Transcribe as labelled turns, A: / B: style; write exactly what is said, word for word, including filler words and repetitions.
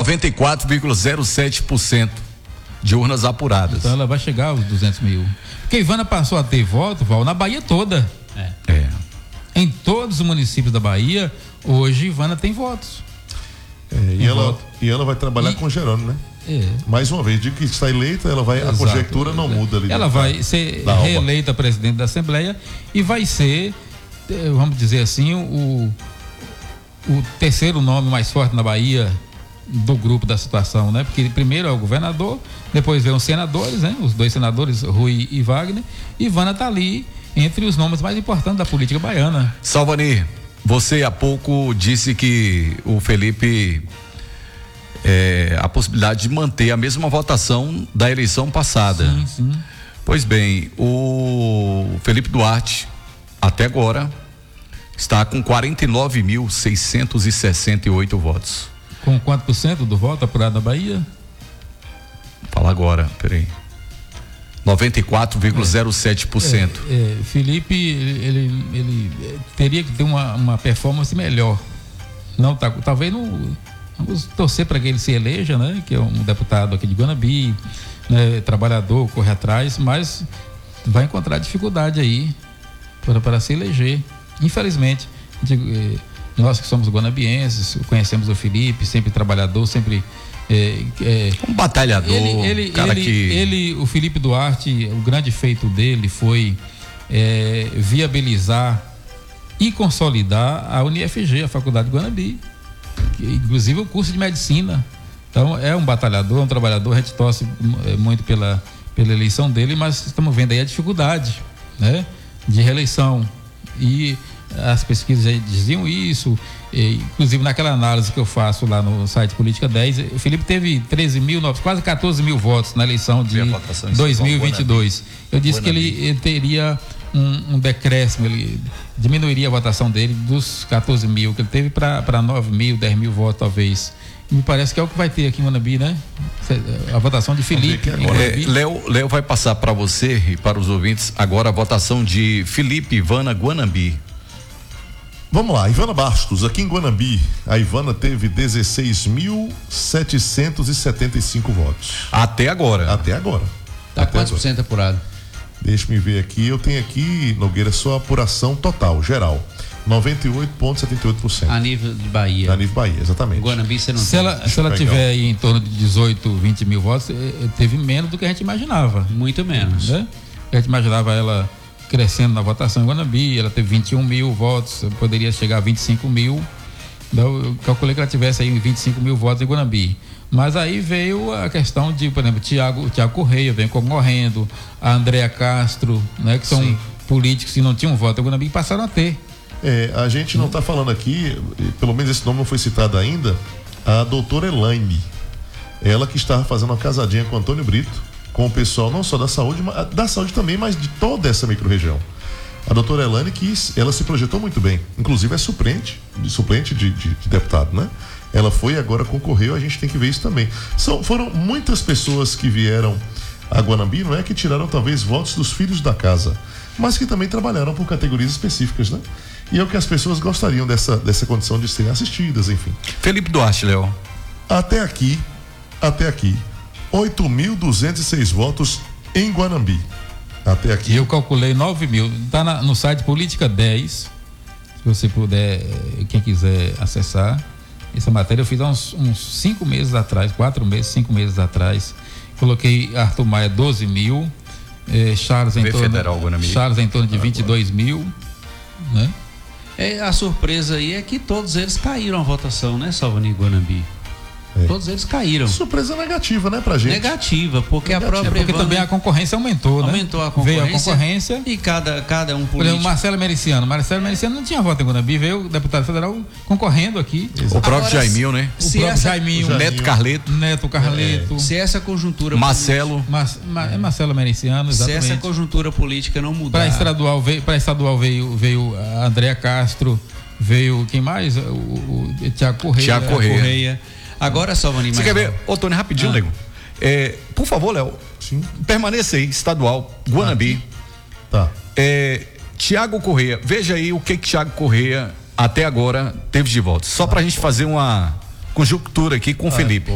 A: noventa e quatro vírgula zero sete por cento de urnas apuradas.
B: Então ela vai chegar aos duzentos mil. Porque Ivana passou a ter voto, Val, na Bahia toda.
C: É.
A: É.
B: Em todos os municípios da Bahia, hoje Ivana tem votos.
D: É, e, ela,
B: voto.
D: e ela vai trabalhar
B: E-
D: com Jerônimo, né?
B: É.
D: Mais uma vez, de que está eleita, ela vai, a
B: Exato.
D: conjectura não muda ali.
B: Ela
D: né?
B: vai ser
D: Da Alba.
B: reeleita presidente da Assembleia e vai ser, eh, vamos dizer assim, o, o terceiro nome mais forte na Bahia do grupo da situação, né? Porque primeiro é o governador, depois vem os senadores, né? Os dois senadores, Rui e Wagner, e Ivana está ali entre os nomes mais importantes da política baiana.
A: Salvanir, você há pouco disse que o Felipe é, a possibilidade de manter a mesma votação da eleição passada.
B: Sim, sim.
A: Pois bem, o Felipe Duarte, até agora, está com quarenta e nove mil seiscentos e sessenta e oito votos.
B: Com quanto por cento do voto apurado na Bahia?
A: Fala agora, peraí. noventa e quatro vírgula zero sete por cento.
B: É, é, Felipe, ele, ele, ele teria que ter uma, uma performance melhor. Não tá, talvez não. Vamos torcer para que ele se eleja, né? Que é um deputado aqui de Guanabi, né? Trabalhador, corre atrás, mas vai encontrar dificuldade aí para, para se eleger. Infelizmente, digo, eh, nós que somos guanabienses, conhecemos o Felipe, sempre trabalhador, sempre é, é,
A: Um batalhador,
B: ele, ele,
A: cara
B: ele,
A: que...
B: ele, o Felipe Duarte, o grande feito dele foi é, viabilizar e consolidar a U N F G, a Faculdade de Guanabi, que, inclusive o curso de medicina. Então é um batalhador, um trabalhador, a gente torce muito pela, pela eleição dele, mas estamos vendo aí a dificuldade, né, de reeleição. E as pesquisas já diziam isso, e, inclusive naquela análise que eu faço lá no site Política dez, o Felipe teve treze mil, quase quatorze mil votos na eleição de dois mil e vinte e dois. Eu disse que ele, ele teria um, um decréscimo, ele diminuiria a votação dele dos quatorze mil que ele teve para nove mil, dez mil votos talvez. Me parece que é o que vai ter aqui em Guanabi, né? A votação de Felipe.
A: É, Léo, Léo vai passar para você e para os ouvintes agora a votação de Felipe Ivana Guanabi.
D: Vamos lá, Ivana Bastos, aqui em Guanabi, a Ivana teve dezesseis mil setecentos e setenta e cinco votos.
A: Até agora.
D: Até agora.
C: Tá
D: Até
C: quantos por
D: agora.
C: cento apurado?
D: Deixa-me ver aqui, eu tenho aqui, Nogueira, só a apuração total, geral. noventa e oito vírgula setenta e oito por cento.
C: A nível de Bahia.
D: A nível Bahia, exatamente.
C: Guanabi você não
B: Se
C: tem.
B: ela, se ela
D: Legal.
B: tiver aí em torno de dezoito, vinte mil votos, eh, teve menos do que a gente imaginava.
C: Muito menos.
B: Né? A gente imaginava ela crescendo na votação em Guanabi, ela teve vinte e um mil votos, poderia chegar a vinte e cinco mil. Então, eu calculei que ela tivesse aí vinte e cinco mil votos em Guanabi. Mas aí veio a questão de, por exemplo, Tiago, Tiago Correia vem concorrendo, a Andréa Castro, né, que são
C: Sim.
B: políticos que não tinham voto em Guanabi e passaram a ter.
D: É, a gente não está falando aqui, pelo menos esse nome não foi citado ainda, a doutora Elaine. Ela que estava fazendo uma casadinha com Antônio Brito, com o pessoal não só da saúde, mas da saúde também, mas de toda essa microrregião. A doutora Elaine, que ela se projetou muito bem, inclusive é suplente, de suplente de, de, de deputado, né? Ela foi, agora concorreu, a gente tem que ver isso também. São, foram muitas pessoas que vieram a Guanabi, não é que tiraram talvez votos dos filhos da casa, mas que também trabalharam por categorias específicas, né? E é o que as pessoas gostariam dessa, dessa condição de serem assistidas, enfim.
A: Felipe Duarte, Léo.
D: Até aqui, até aqui, oito mil duzentos e seis votos em Guanabi. Até aqui.
B: E eu calculei nove mil. Está no site Política dez. Se você puder, quem quiser acessar essa matéria, eu fiz há uns, uns cinco meses atrás, quatro meses, cinco meses atrás. Coloquei Arthur Maia doze mil, eh, Charles, em
A: Vê
B: torno,
A: Federal, Guanami.
B: Charles em torno de vinte e dois mil, né?
C: É, a surpresa aí é que todos eles caíram a votação, né, Salvani Guanabi?
D: É.
C: Todos eles caíram.
D: Surpresa negativa, né, pra gente?
C: Negativa, porque
D: Negativa.
C: a própria
B: Porque
C: Ivana
B: também a concorrência aumentou, né?
C: aumentou a concorrência.
B: Veio a concorrência.
C: E cada, cada um
B: Por exemplo,
C: político.
B: Marcelo Mericiano. Marcelo Mericiano não tinha voto em Guanabi, veio o deputado federal concorrendo aqui.
A: O próprio
C: Agora,
A: Jaiminho, né?
B: O
C: Se
B: próprio
C: essa-
B: Jaiminho,
D: o Jaiminho.
A: Neto Carleto.
B: Neto Carleto,
C: Se essa conjuntura
A: Marcelo.
B: Mas, mas é Marcelo Mericiano,
C: política, se essa
B: exatamente.
C: conjuntura política não mudar.
B: Para estadual veio, para estadual veio, veio a Andréa Castro, veio quem mais? O, o, o Tiago Correia.
A: Tiago Correia.
C: Correia. Agora, Salvani,
A: Você
C: mais
A: quer ver? Ô, Tony, rapidinho,
C: Ah.
A: nego. É, por favor, Léo,
D: Sim.
A: permaneça aí, estadual, Guanabi.
D: Tá.
A: É, Tiago Correia, veja aí o que que Tiago Correia até agora teve de volta. Só pra gente fazer uma conjuntura aqui com o Felipe.